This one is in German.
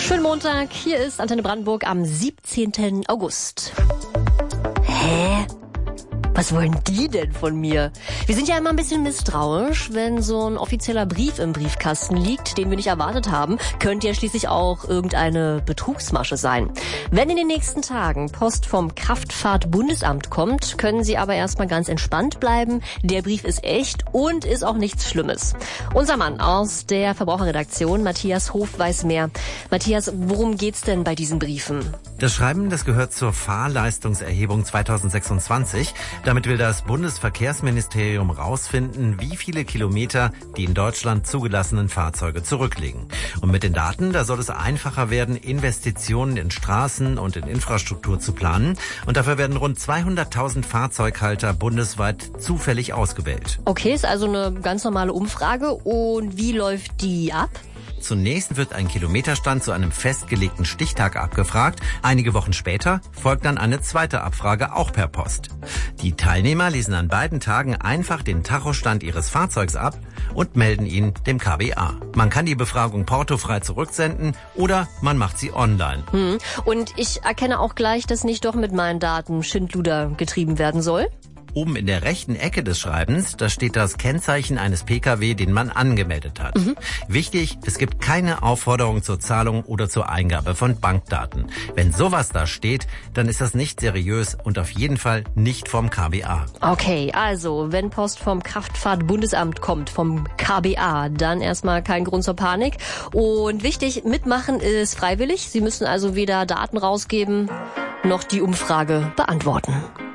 Schönen Montag, hier ist Antenne Brandenburg am 17. August. Hä? Was wollen die denn von mir? Wir sind ja immer ein bisschen misstrauisch, wenn so ein offizieller Brief im Briefkasten liegt, den wir nicht erwartet haben. Könnte ja schließlich auch irgendeine Betrugsmasche sein. Wenn in den nächsten Tagen Post vom Kraftfahrt-Bundesamt kommt, können Sie aber erstmal ganz entspannt bleiben. Der Brief ist echt und ist auch nichts Schlimmes. Unser Mann aus der Verbraucherredaktion, Matthias Hof, weiß mehr. Matthias, worum geht's denn bei diesen Briefen? Das Schreiben, das gehört zur Fahrleistungserhebung 2026. Damit will das Bundesverkehrsministerium rausfinden, wie viele Kilometer die in Deutschland zugelassenen Fahrzeuge zurücklegen. Und mit den Daten, da soll es einfacher werden, Investitionen in Straßen und in Infrastruktur zu planen. Und dafür werden rund 200.000 Fahrzeughalter bundesweit zufällig ausgewählt. Okay, ist also eine ganz normale Umfrage. Und wie läuft die ab? Zunächst wird ein Kilometerstand zu einem festgelegten Stichtag abgefragt. Einige Wochen später folgt dann eine zweite Abfrage, auch per Post. Die Teilnehmer lesen an beiden Tagen einfach den Tachostand ihres Fahrzeugs ab und melden ihn dem KBA. Man kann die Befragung portofrei zurücksenden oder man macht sie online. Und ich erkenne auch gleich, dass nicht doch mit meinen Daten Schindluder getrieben werden soll? Oben in der rechten Ecke des Schreibens, da steht das Kennzeichen eines Pkw, den man angemeldet hat. Wichtig, es gibt keine Aufforderung zur Zahlung oder zur Eingabe von Bankdaten. Wenn sowas da steht, dann ist das nicht seriös und auf jeden Fall nicht vom KBA. Okay, also wenn Post vom Kraftfahrt-Bundesamt kommt, vom KBA, dann erstmal kein Grund zur Panik. Und wichtig, mitmachen ist freiwillig. Sie müssen also weder Daten rausgeben, noch die Umfrage beantworten.